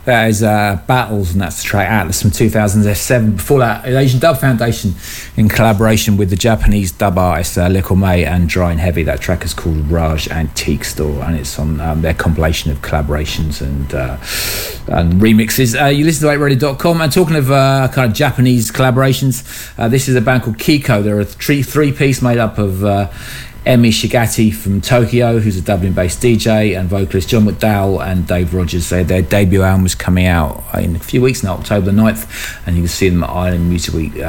That is Battles, and that's the track Atlas from 2007. Before that, Asian Dub Foundation in collaboration with the Japanese dub artists Little May and Dry and Heavy. That track is called Raj Antique Store, and it's on their compilation of collaborations and remixes. You listen to 8radio.com, and talking of kind of Japanese collaborations, this is a band called Kiko. They're a three-piece made up of Emi Shigati from Tokyo, who's a Dublin-based DJ, and vocalist John McDowell and Dave Rogers. Their debut album is coming out in a few weeks now, October the 9th, and you can see them at Island Music Week